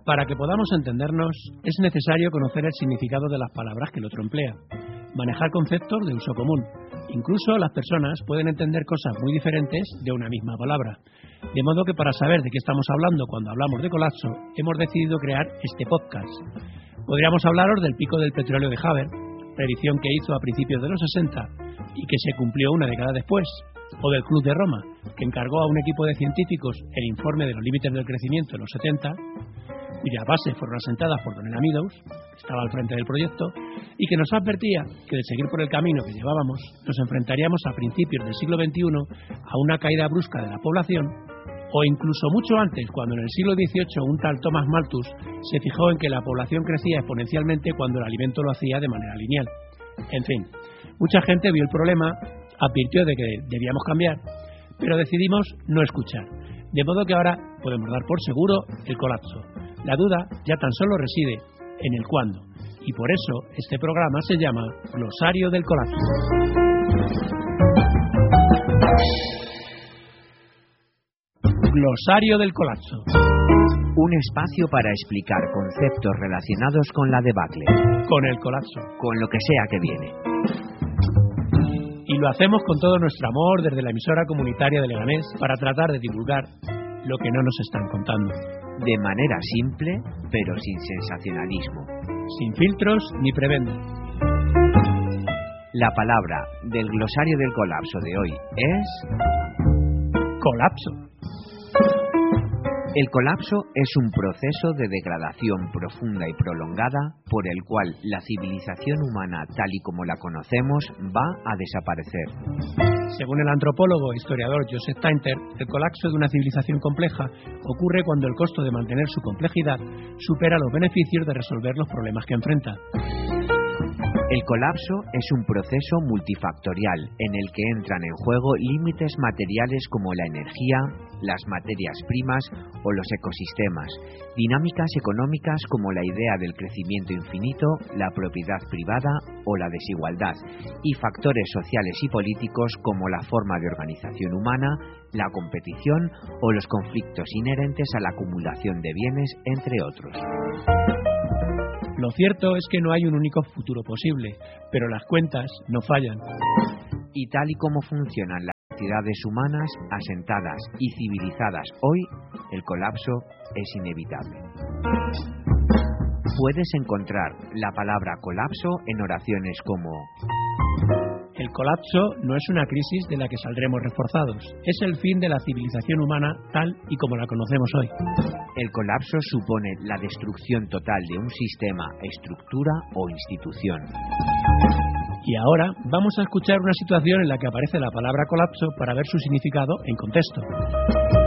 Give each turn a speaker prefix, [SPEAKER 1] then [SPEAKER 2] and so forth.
[SPEAKER 1] Para que podamos entendernos, es necesario conocer el significado de las palabras que el otro emplea, manejar conceptos de uso común. Incluso las personas pueden entender cosas muy diferentes de una misma palabra. De modo que para saber de qué estamos hablando cuando hablamos de colapso, hemos decidido crear este podcast. Podríamos hablaros del pico del petróleo de Haber, predicción que hizo a principios de los 60 y que se cumplió una década después, o del Club de Roma, que encargó a un equipo de científicos el informe de los límites del crecimiento en los 70, cuyas bases fueron asentadas por Donella Meadows, que estaba al frente del proyecto, y que nos advertía que de seguir por el camino que llevábamos, nos enfrentaríamos a principios del siglo XXI a una caída brusca de la población, o incluso mucho antes, cuando en el siglo XVIII un tal Thomas Malthus se fijó en que la población crecía exponencialmente cuando el alimento lo hacía de manera lineal. En fin, mucha gente vio el problema, advirtió de que debíamos cambiar, pero decidimos no escuchar. De modo que ahora podemos dar por seguro el colapso. La duda ya tan solo reside en el cuándo. Y por eso este programa se llama Glosario del Colapso. Glosario del Colapso.
[SPEAKER 2] Un espacio para explicar conceptos relacionados con la debacle.
[SPEAKER 1] Con el colapso.
[SPEAKER 2] Con lo que sea que viene.
[SPEAKER 1] Y lo hacemos con todo nuestro amor desde la emisora comunitaria de Leganés para tratar de divulgar lo que no nos están contando.
[SPEAKER 2] De manera simple, pero sin sensacionalismo.
[SPEAKER 1] Sin filtros ni prebendas.
[SPEAKER 2] La palabra del glosario del colapso de hoy es...
[SPEAKER 1] colapso.
[SPEAKER 2] El colapso es un proceso de degradación profunda y prolongada por el cual la civilización humana tal y como la conocemos va a desaparecer.
[SPEAKER 1] Según el antropólogo e historiador Joseph Tainter, el colapso de una civilización compleja ocurre cuando el costo de mantener su complejidad supera los beneficios de resolver los problemas que enfrenta.
[SPEAKER 2] El colapso es un proceso multifactorial en el que entran en juego límites materiales como la energía, las materias primas o los ecosistemas, dinámicas económicas como la idea del crecimiento infinito, la propiedad privada o la desigualdad, y factores sociales y políticos como la forma de organización humana, la competición o los conflictos inherentes a la acumulación de bienes, entre otros.
[SPEAKER 1] Lo cierto es que no hay un único futuro posible, pero las cuentas no fallan.
[SPEAKER 2] Y tal y como funcionan las sociedades humanas asentadas y civilizadas hoy, el colapso es inevitable. Puedes encontrar la palabra colapso en oraciones como:
[SPEAKER 1] el colapso no es una crisis de la que saldremos reforzados, es el fin de la civilización humana tal y como la conocemos hoy.
[SPEAKER 2] El colapso supone la destrucción total de un sistema, estructura o institución.
[SPEAKER 1] Y ahora vamos a escuchar una situación en la que aparece la palabra colapso para ver su significado en contexto.